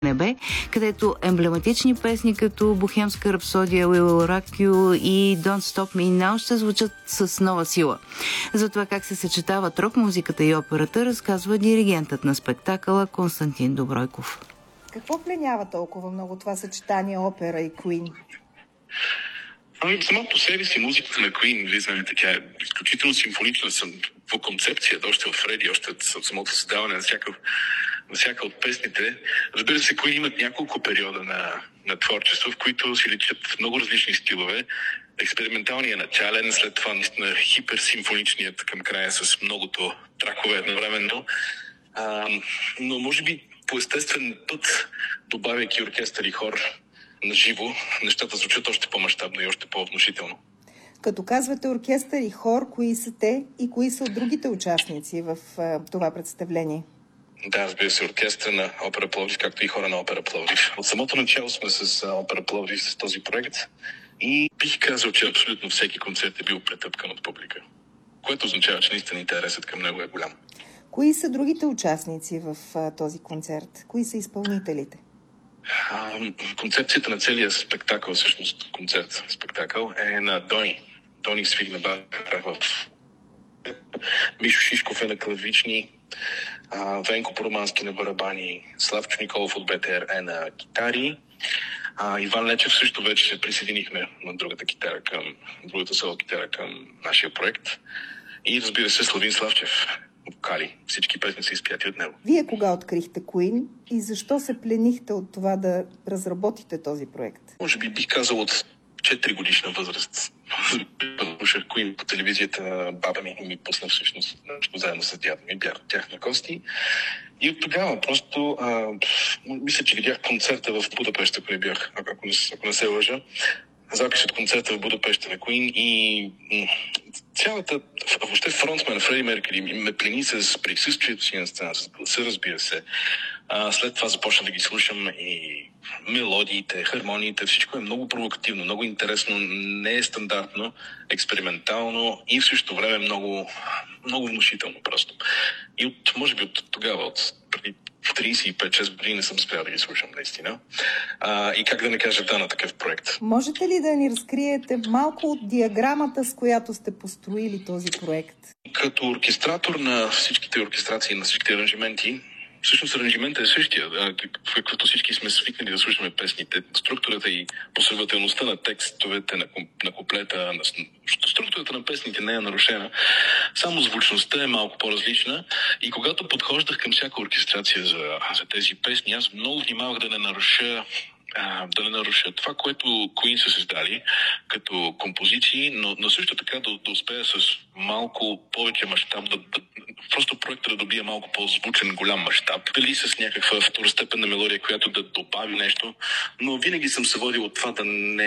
небе, където емблематични песни като Бохемска рапсодия, We Will Rock You и Don't Stop Me Now ще звучат с нова сила. За това как се съчетават рок-музиката и операта, разказва диригентът на спектакъла Константин Добройков. Какво пленява толкова много това съчетание опера и Queen? Сама по себе си музиката на Queen, знаете, тя е изключително симфонична по концепция, още в Фреди, още от самото създаване на всяка от песните. Разбира се, Queen имат няколко периода на творчество, в които си личат много различни стилове. Експерименталният начален, след това наистина хиперсимфоничният към края с многото тракове едновременно. Но може би по естествен път, добавяйки оркестър и хор на живо, нещата звучат още по-мащабно и още по-внушително. Като казвате оркестър и хор, кои са те и кои са от другите участници в това представление? Да, разбира се, оркестър на Опера Пловдив, както и хора на Опера Пловдив. От самото начало сме с Опера Пловдив, с този проект и бих казал, че абсолютно всеки концерт е бил претъпкан от публика, което означава, че наистина интересът към него е голям. Кои са другите участници в този концерт? Кои са изпълнителите? Концепцията на целия спектакъл, всъщност спектакъл е на Дони. Дони свири на бара в Мишо Шишков е на клавични, Венко Поромански на барабани, Славчо Николов от БТР е на гитари, Иван Лечев също вече се присъединихме на другата соло китара към нашия проект и разбира се Славин Славчев. Вокали. Всички песни са изпяти от него. Вие кога открихте Queen и защо се пленихте от това да разработите този проект? Може би бих казал от 4 годишна възраст. Слушах Queen по телевизията, баба ми пусна всъщност заедно с дядо ми, бях тях на гости. И от тогава просто мисля, че видях концерта в Будапеща, ако не се лъжа. Запис от концерта в Будапеща на Queen и въобще фронтмен Фреди Меркюри ме плени с присъствието си на сцена, с гласа, разбира се. След това започна да ги слушам и мелодиите, хармониите, всичко е много провокативно, много интересно, не е стандартно, експериментално и в същото време много, много внушително просто. И може би от тогава, преди 35-6 години не съм спрял да ги слушам наистина. И как да не кажа да на такъв проект. Можете ли да ни разкриете малко от диаграмата, с която сте построили този проект? Като оркестратор на всичките оркестрации, на всичките аранжименти, всъщност аранжиментът е същия, каквото всички сме свикнали да слушаме песните. Структурата и последователността на текстовете, на куплета, структурата на песните не е нарушена. Само звучността е малко по-различна. И когато подхождах към всяка оркестрация за тези песни, аз много внимавах да не наруша това, което Queen са създали като композиции, но също така да успея с малко повече мащаб, просто проекта да добие малко по-звучен, голям мащаб. Дали с някаква второстепенна мелодия, която да добави нещо, но винаги съм се водил от това да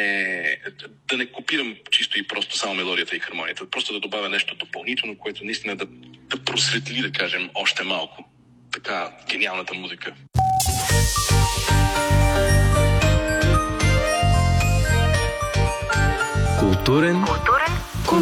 не копирам чисто и просто само мелодията и хармонията, просто да добавя нещо допълнително, което наистина да просветли, да кажем, още малко така гениалната музика. Културен